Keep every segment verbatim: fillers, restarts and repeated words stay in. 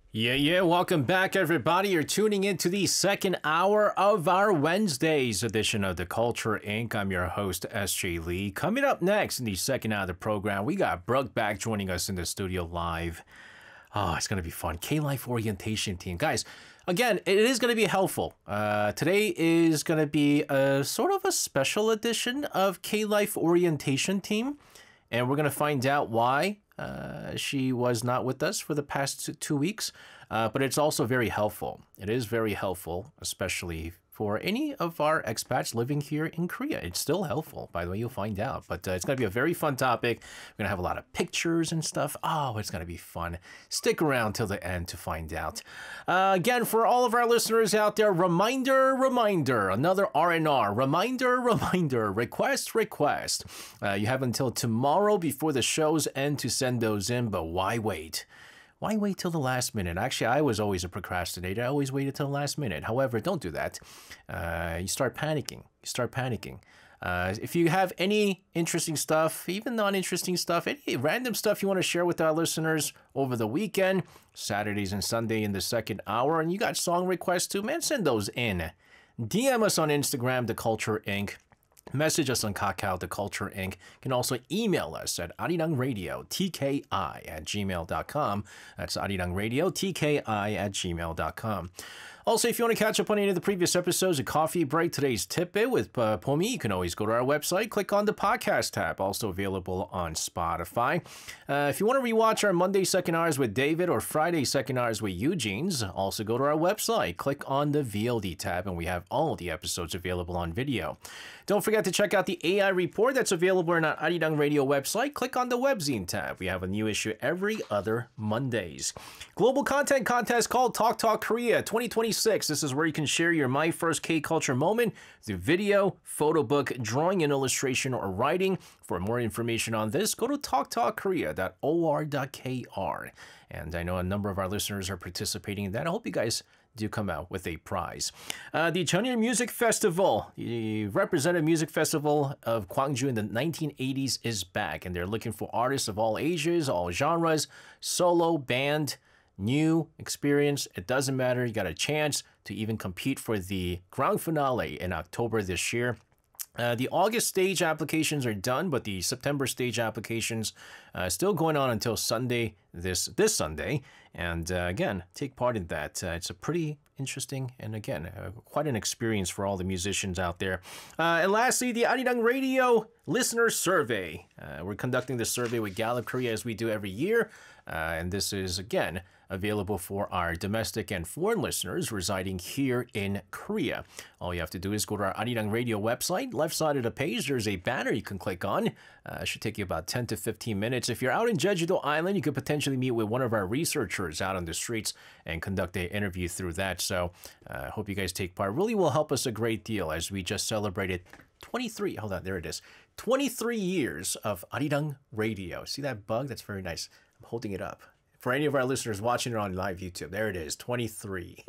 Yeah, yeah. Welcome back, everybody. You're tuning into the second hour of our Wednesday's edition of The Culture Incorporated. I'm your host, S J Lee. Coming up next in the second hour of the program, we got Brooke back joining us in the studio live. Oh, it's going to be fun. K-Life Orientation Team. Guys, again, it is going to be helpful. Uh, today is going to be a sort of a special edition of K-Life Orientation Team, and we're going to find out why Uh, she was not with us for the past two, two weeks, uh, but it's also very helpful. It is very helpful, especially for any of our expats living here in Korea. It's still helpful, by the way, you'll find out. But uh, it's going to be a very fun topic. We're going to have a lot of pictures and stuff. Oh, it's going to be fun. Stick around till the end to find out. Uh, again, for all of our listeners out there, reminder, reminder, another R and R. Reminder, reminder, request, request. Uh, you have until tomorrow before the show's end to send those in, but why wait? Why wait till the last minute? Actually, I was always a procrastinator. I always waited till the last minute. However, don't do that. Uh, you start panicking. You start panicking. Uh, if you have any interesting stuff, even non-interesting stuff, any random stuff you want to share with our listeners over the weekend, Saturdays and Sunday in the second hour, and you got song requests too, man, send those in. D M us on Instagram, The Culture Incorporated. Message us on Kakao, The Culture Incorporated. You can also email us at arirangradio, T K I at gmail dot com. That's arirangradio, T K I at gmail dot com. Also, if you want to catch up on any of the previous episodes of Coffee Break, today's Tip-It with uh, Pomi, you can always go to our website, click on the podcast tab, also available on Spotify. Uh, if you want to rewatch our Monday second hours with David or Friday second hours with Eugene's, also go to our website, click on the V O D tab, and we have all the episodes available on video. Don't forget to check out the A I report that's available on our Arirang Radio website. Click on the webzine tab. We have a new issue every other Mondays. Global content contest called Talk Talk Korea twenty twenty-six. This is where you can share your My First K-Culture moment through video, photo book, drawing and illustration, or writing. For more information on this, go to talk talk korea dot or dot k r. And I know a number of our listeners are participating in that. I hope you guys do come out with a prize. Uh, the Cheonyeon Music Festival, the Representative Music Festival of Gwangju in the nineteen eighties is back, and they're looking for artists of all ages, all genres, solo, band, new, experience. It doesn't matter. You got a chance to even compete for the grand finale in October this year. Uh, the August stage applications are done, but the September stage applications uh, still going on until Sunday, this this Sunday. And uh, again, take part in that. Uh, it's a pretty interesting and again, uh, quite an experience for all the musicians out there. Uh, and lastly, the Arirang Radio Listener Survey. Uh, we're conducting this survey with Gallup Korea as we do every year. Uh, and this is, again, available for our domestic and foreign listeners residing here in Korea. All you have to do is go to our Arirang Radio website. Left side of the page, there's a banner you can click on. Uh, it should take you about ten to fifteen minutes. If you're out in Jeju-do Island, you could potentially meet with one of our researchers out on the streets and conduct an interview through that. So I uh, hope you guys take part. Really will help us a great deal as we just celebrated twenty-three, hold on, there it is, twenty-three years of Arirang Radio. See that bug? That's very nice. I'm holding it up. For any of our listeners watching it on live YouTube, there it is, twenty-three.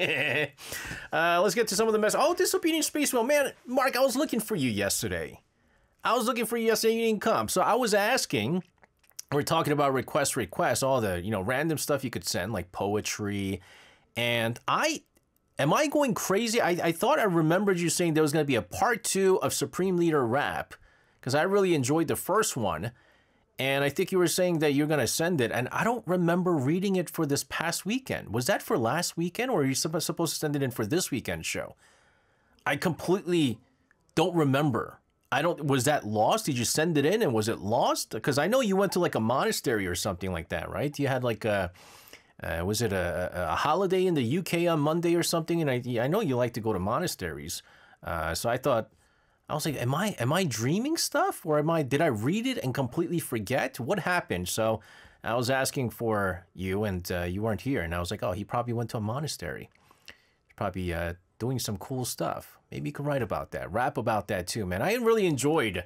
uh, let's get to some of the mess. Oh, Disobedient Space Whale. Man, Mark, I was looking for you yesterday. I was looking for you yesterday, you didn't come. So I was asking, we're talking about request, request, all the, you know, random stuff you could send, like poetry. And I, am I going crazy? I, I thought I remembered you saying there was going to be a part two of Supreme Leader Rap, because I really enjoyed the first one. And I think you were saying that you're going to send it. And I don't remember reading it for this past weekend. Was that for last weekend, or are you supposed to send it in for this weekend show? I completely don't remember. I don't, was that lost? Did you send it in and was it lost? Because I know you went to like a monastery or something like that, right? You had like a, uh, was it a, a holiday in the U K on Monday or something? And I, I know you like to go to monasteries. Uh, so I thought, I was like, am I am I dreaming stuff, or am I did I read it and completely forget what happened? So I was asking for you, and uh, you weren't here, and I was like, oh, he probably went to a monastery, probably uh, doing some cool stuff. Maybe you could write about that, rap about that too, man. I really enjoyed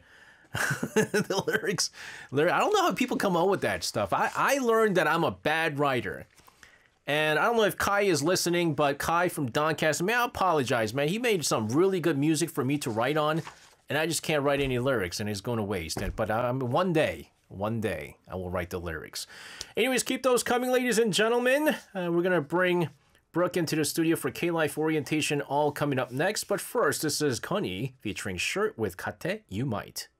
the lyrics. I don't know how people come up with that stuff. I I learned that I'm a bad writer. And I don't know if Kai is listening, but Kai from Doncaster, man, I apologize, man. He made some really good music for me to write on, and I just can't write any lyrics, and it's going to waste. And, but um, one day, One day, I will write the lyrics. Anyways, keep those coming, ladies and gentlemen. Uh, we're going to bring Brooke into the studio for K-Life orientation, all coming up next. But first, this is Connie featuring Shirt with Kate You Might.